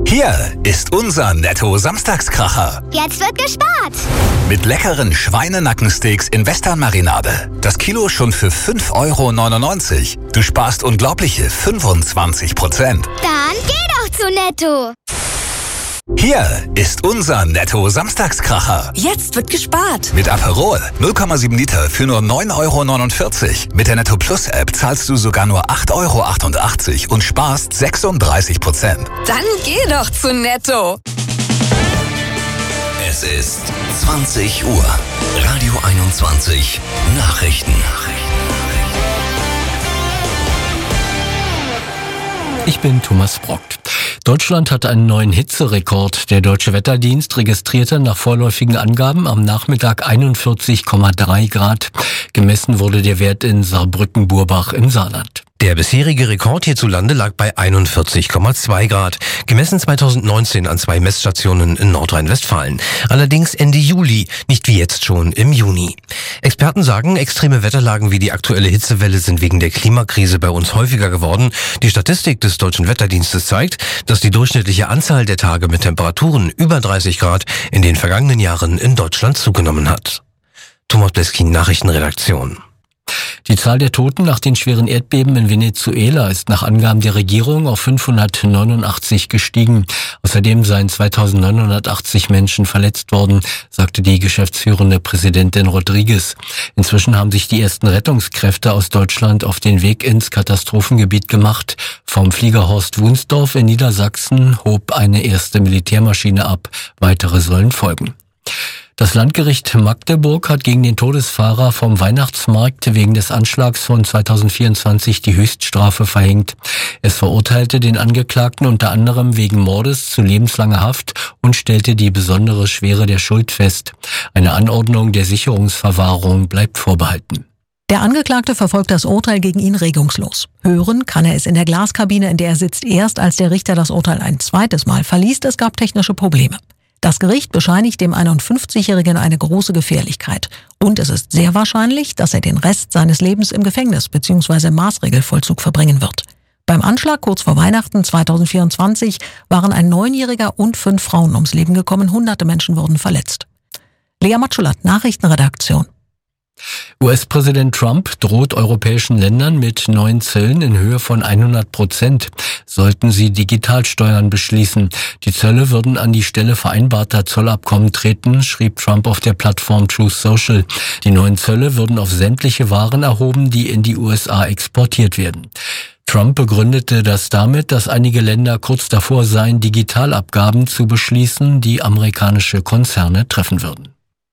Hier ist unser Netto-Samstagskracher. Jetzt wird gespart. Mit leckeren Schweinenackensteaks in Western-Marinade. Das Kilo schon für 5,99 €. Du sparst unglaubliche 25%. Dann geh doch zu Netto. Hier ist unser Netto-Samstagskracher. Jetzt wird gespart. Mit Aperol 0,7 Liter für nur 9,49 €. Mit der Netto Plus App zahlst du sogar nur 8,88 € und sparst 36%. Dann geh doch zu Netto. Es ist 20 Uhr. Radio 21 Nachrichten. Ich bin Thomas Brock. Deutschland hat einen neuen Hitzerekord. Der Deutsche Wetterdienst registrierte nach vorläufigen Angaben am Nachmittag 41,3 Grad. Gemessen wurde der Wert in Saarbrücken-Burbach im Saarland. Der bisherige Rekord hierzulande lag bei 41,2 Grad, gemessen 2019 an 2 Messstationen in Nordrhein-Westfalen. Allerdings Ende Juli, nicht wie jetzt schon im Juni. Experten sagen, extreme Wetterlagen wie die aktuelle Hitzewelle sind wegen der Klimakrise bei uns häufiger geworden. Die Statistik des Deutschen Wetterdienstes zeigt, dass die durchschnittliche Anzahl der Tage mit Temperaturen über 30 Grad in den vergangenen Jahren in Deutschland zugenommen hat. Thomas Bleskin, Nachrichtenredaktion. Die Zahl der Toten nach den schweren Erdbeben in Venezuela ist nach Angaben der Regierung auf 589 gestiegen. Außerdem seien 2980 Menschen verletzt worden, sagte die geschäftsführende Präsidentin Rodriguez. Inzwischen haben sich die ersten Rettungskräfte aus Deutschland auf den Weg ins Katastrophengebiet gemacht. Vom Flieger Horst Wunsdorf in Niedersachsen hob eine erste Militärmaschine ab. Weitere sollen folgen. Das Landgericht Magdeburg hat gegen den Todesfahrer vom Weihnachtsmarkt wegen des Anschlags von 2024 die Höchststrafe verhängt. Es verurteilte den Angeklagten unter anderem wegen Mordes zu lebenslanger Haft und stellte die besondere Schwere der Schuld fest. Eine Anordnung der Sicherungsverwahrung bleibt vorbehalten. Der Angeklagte verfolgt das Urteil gegen ihn regungslos. Hören kann er es in der Glaskabine, in der er sitzt, erst als der Richter das Urteil ein zweites Mal verliest. Es gab technische Probleme. Das Gericht bescheinigt dem 51-Jährigen eine große Gefährlichkeit. Und es ist sehr wahrscheinlich, dass er den Rest seines Lebens im Gefängnis bzw. im Maßregelvollzug verbringen wird. Beim Anschlag kurz vor Weihnachten 2024 waren ein 9-Jähriger und 5 Frauen ums Leben gekommen. Hunderte Menschen wurden verletzt. Lea Matschulat, Nachrichtenredaktion. US-Präsident Trump droht europäischen Ländern mit neuen Zöllen in Höhe von 100%, sollten sie Digitalsteuern beschließen. Die Zölle würden an die Stelle vereinbarter Zollabkommen treten, schrieb Trump auf der Plattform Truth Social. Die neuen Zölle würden auf sämtliche Waren erhoben, die in die USA exportiert werden. Trump begründete das damit, dass einige Länder kurz davor seien, Digitalabgaben zu beschließen, die amerikanische Konzerne treffen würden.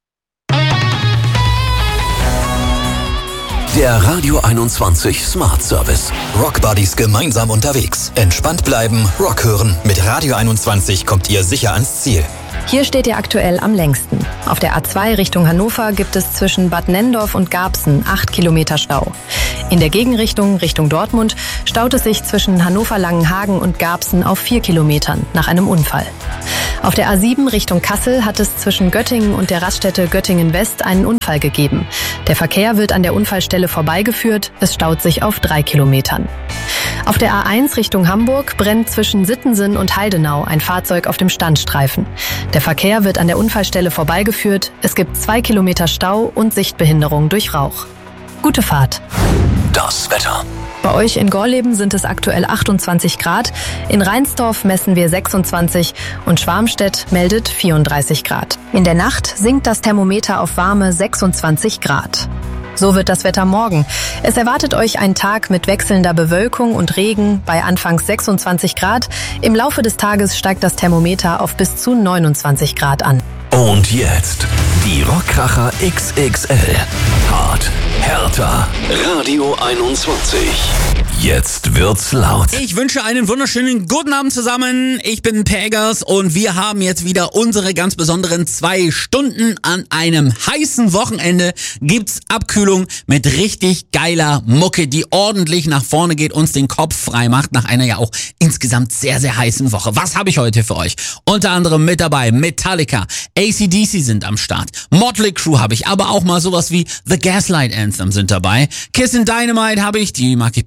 Der Radio 21 Smart Service. Rock Buddies gemeinsam unterwegs. Entspannt bleiben, Rock hören. Mit Radio 21 kommt ihr sicher ans Ziel. Hier steht ihr aktuell am längsten. Auf der A2 Richtung Hannover gibt es zwischen Bad Nenndorf und Garbsen 8 Kilometer Stau. In der Gegenrichtung Richtung Dortmund staut es sich zwischen Hannover-Langenhagen und Garbsen auf 4 Kilometern nach einem Unfall. Auf der A7 Richtung Kassel hat es zwischen Göttingen und der Raststätte Göttingen-West einen Unfall gegeben. Der Verkehr wird an der Unfallstelle vorbeigeführt, es staut sich auf 3 Kilometern. Auf der A1 Richtung Hamburg brennt zwischen Sittensen und Heidenau ein Fahrzeug auf dem Standstreifen. Der Verkehr wird an der Unfallstelle vorbeigeführt, es gibt 2 Kilometer Stau und Sichtbehinderung durch Rauch. Gute Fahrt. Das Wetter. Bei euch in Gorleben sind es aktuell 28 Grad, in Reinsdorf messen wir 26 und Schwarmstedt meldet 34 Grad. In der Nacht sinkt das Thermometer auf warme 26 Grad. So wird das Wetter morgen. Es erwartet euch ein Tag mit wechselnder Bewölkung und Regen bei anfangs 26 Grad. Im Laufe des Tages steigt das Thermometer auf bis zu 29 Grad an. Und jetzt die Rockkracher XXL. Hart, härter. Radio 21. Jetzt wird's laut. Ich wünsche einen wunderschönen guten Abend zusammen. Ich bin Pegas und wir haben jetzt wieder unsere ganz besonderen 2 Stunden an einem heißen Wochenende. Gibt's Abkühlung mit richtig geiler Mucke, die ordentlich nach vorne geht, uns den Kopf frei macht nach einer ja auch insgesamt sehr, sehr heißen Woche. Was habe ich heute für euch? Unter anderem mit dabei Metallica, AC/DC sind am Start, Motley Crue habe ich, aber auch mal sowas wie The Gaslight Anthem sind dabei. Kiss and Dynamite habe ich, die mag ich persönlich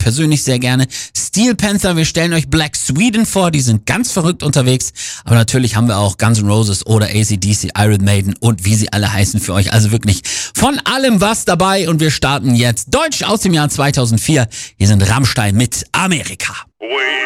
ich sehr gerne. Steel Panther, wir stellen euch Black Sweden vor, die sind ganz verrückt unterwegs. Aber natürlich haben wir auch Guns N' Roses oder AC/DC, Iron Maiden und wie sie alle heißen für euch. Also wirklich von allem was dabei und wir starten jetzt Deutsch aus dem Jahr 2004. Hier sind Rammstein mit Amerika.